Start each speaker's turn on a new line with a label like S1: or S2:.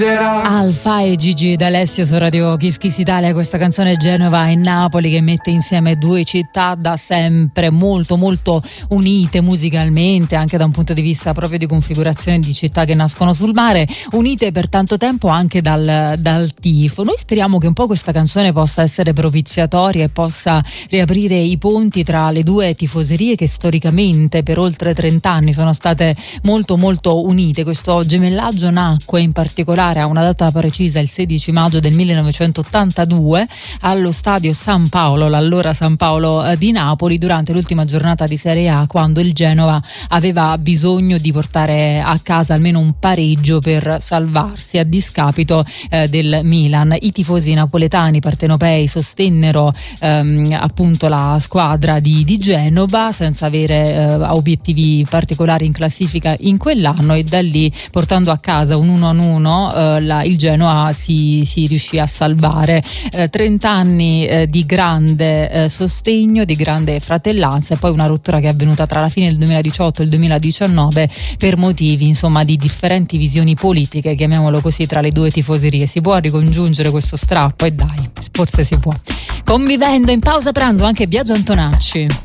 S1: Alfa e Gigi D'Alessio su Radio Kiss Kiss Italia. Questa canzone Genova e Napoli che mette insieme due città da sempre molto molto unite musicalmente, anche da un punto di vista proprio di configurazione di città che nascono sul mare, unite per tanto tempo anche dal tifo. Noi speriamo che un po' questa canzone possa essere propiziatoria e possa riaprire i ponti tra le due tifoserie che storicamente per oltre 30 anni sono state molto molto unite. Questo gemellaggio nacque in particolare a una data precisa, il 16 maggio del 1982, allo stadio San Paolo, l'allora San Paolo di Napoli, durante l'ultima giornata di Serie A, quando il Genova aveva bisogno di portare a casa almeno un pareggio per salvarsi a discapito del Milan. I tifosi napoletani partenopei sostennero appunto la squadra di Genova senza avere obiettivi particolari in classifica in quell'anno, e da lì, portando a casa un 1-1, il Genoa si riuscì a salvare. 30 anni di grande sostegno, di grande fratellanza, e poi una rottura che è avvenuta tra la fine del 2018 e il 2019 per motivi insomma di differenti visioni politiche, chiamiamolo così, tra le due tifoserie. Si può ricongiungere questo strappo? E dai, forse si può. Convivendo in pausa pranzo anche Biagio Antonacci.